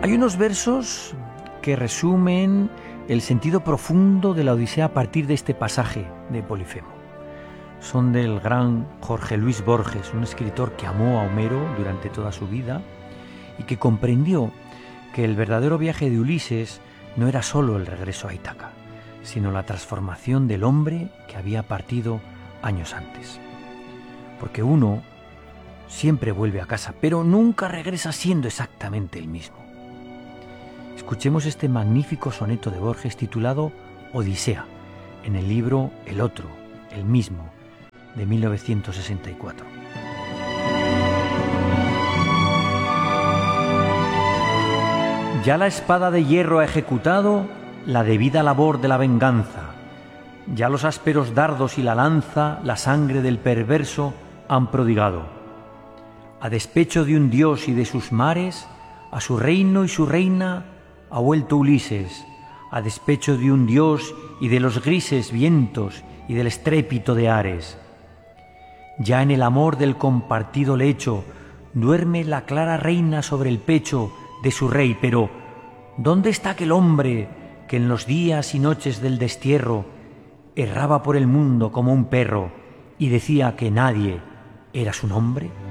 Hay unos versos que resumen el sentido profundo de la Odisea a partir de este pasaje de Polifemo. Son del gran Jorge Luis Borges, un escritor que amó a Homero durante toda su vida y que comprendió que el verdadero viaje de Ulises no era solo el regreso a Ítaca, sino la transformación del hombre que había partido años antes. Porque uno siempre vuelve a casa, pero nunca regresa siendo exactamente el mismo. Escuchemos este magnífico soneto de Borges titulado Odisea, en el libro El Otro, el mismo, de 1964. Ya la espada de hierro ha ejecutado la debida labor de la venganza. Ya los ásperos dardos y la lanza la sangre del perverso han prodigado. A despecho de un dios y de sus mares, a su reino y su reina ha vuelto Ulises, a despecho de un dios y de los grises vientos y del estrépito de Ares. Ya en el amor del compartido lecho duerme la clara reina sobre el pecho de su rey, pero ¿dónde está aquel hombre que en los días y noches del destierro erraba por el mundo como un perro y decía que nadie era su nombre?